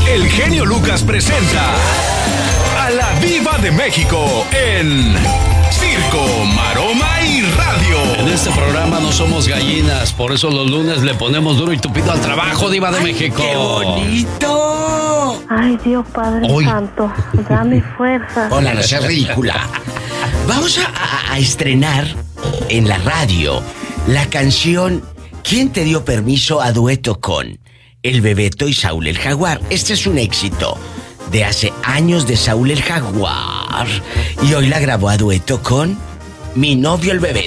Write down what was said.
el genio Lucas presenta a la Diva de México en Circo, Maroma y Radio. En este programa no somos gallinas, por eso los lunes le ponemos duro y tupido al trabajo, Diva de México. ¡Qué bonito! Ay, Dios Padre Santo, dame fuerza. Hola, no seas ridícula. Vamos a estrenar en la radio la canción ¿Quién te dio permiso? A dueto con El Bebeto y Saúl el Jaguar. Este es un éxito de hace años de Saúl el Jaguar. Y hoy la grabó a dueto con mi novio el Bebeto.